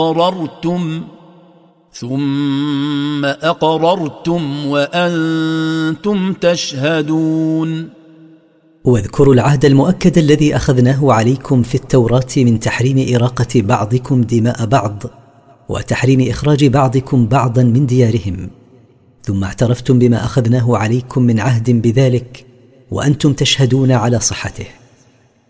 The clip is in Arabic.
ثم أقررتم وأنتم تشهدون. واذكروا العهد المؤكد الذي أخذناه عليكم في التوراة من تحريم إراقة بعضكم دماء بعض وتحريم إخراج بعضكم بعضا من ديارهم، ثم اعترفتم بما أخذناه عليكم من عهد بذلك وأنتم تشهدون على صحته.